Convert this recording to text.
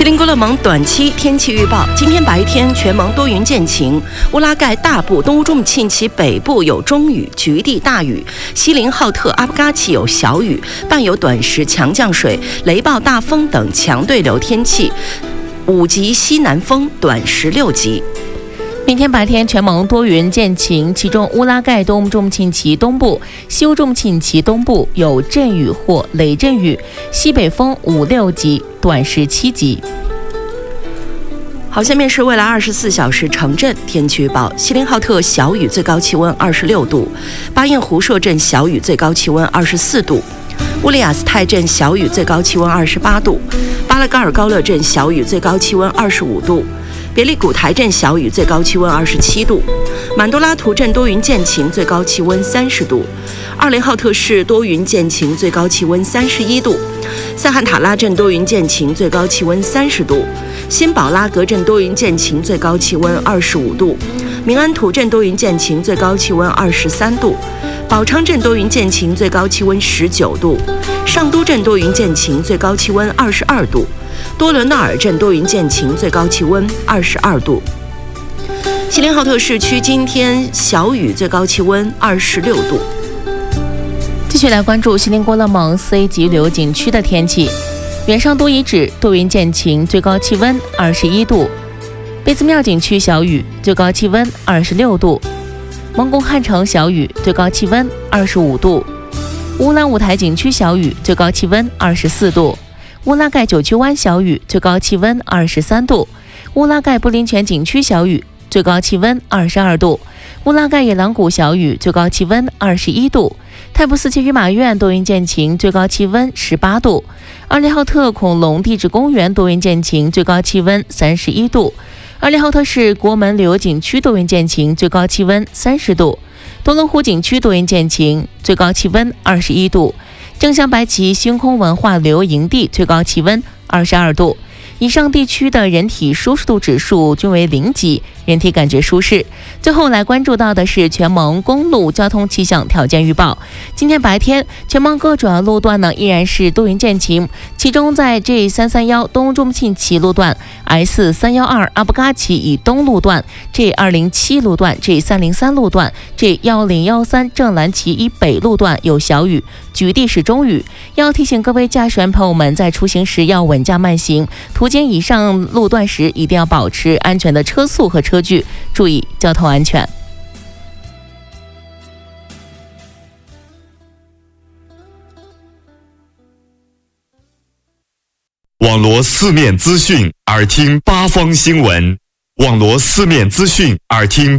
林郭勒盟短期天气预报：今天白天全盟多云见晴，乌拉盖大部、东乌朱姆沁旗北部有中雨，局地大雨；锡林浩特、阿布嘎奇有小雨，伴有短时强降水、雷暴、大风等强对流天气，5级西南风，短时6级。 明天白天全盟多云见晴，其中乌拉盖东乌朱姆沁旗东部、西乌朱姆沁旗东部有阵雨或雷阵雨，西北风5、6级，短时7级。 好，下面是未来24小时城镇天气预报：锡林浩特小雨，最高气温26度；巴彦湖硕镇小雨，最高气温24度；乌里雅斯泰镇小雨，最高气温28度；巴勒嘎尔高勒镇小雨，最高气温25度；别利古台镇小雨，最高气温27度；满多拉图镇多云见晴，最高气温30度；二连浩特市多云见晴，最高气温31度；塞罕塔拉镇多云见晴，最高气温30度；辛宝拉格镇多云见晴，最高气温25度；明安图镇多云见晴，最高气温23度；宝昌镇多云见晴，最高气温19度；上都镇多云见晴，最高气温22度；多伦纳尔镇多云见晴，最高气温22度。锡林浩特市区今天小雨，最高气温26度。 继续来关注锡林郭勒盟 C 级旅游景区的天气。远上都遗址多云见晴，最高气温21度；贝兹庙景区小雨，最高气温26度；蒙古汉城小雨，最高气温25度；乌兰舞台景区小雨，最高气温24度；乌拉盖九曲湾小雨，最高气温23度；乌拉盖布林泉景区小雨，最高气温22度；乌拉盖野狼谷小雨，最高气温21度；泰布斯奇于马院多云见晴，最高气温18度；二连浩特恐龙地质公园多云见晴，最高气温31度；二连浩特市国门旅游景区多云见晴，最高气温30度；多伦湖景区多云见晴，最高气温21度；正向白旗星空文化旅游营地最高气温22度。以上地区的人体舒适度指数均为0级，人体感觉舒适。最后来关注到的是全盟公路交通气象条件预报。今天白天全盟各主要路段呢依然是多云见晴，其中在 G331 东乌朱姆沁旗路段、S312 阿布嘎奇以东路段、G207 路段、G303 路段、G1013 正蓝旗以北路段有小雨，局地是中雨。要提醒各位驾驶员朋友们在出行时要稳驾慢行，途经以上路段时一定要保持安全的车速和车距，注意交通安全。 网罗四面资讯，耳听八方新闻；网罗四面资讯，耳听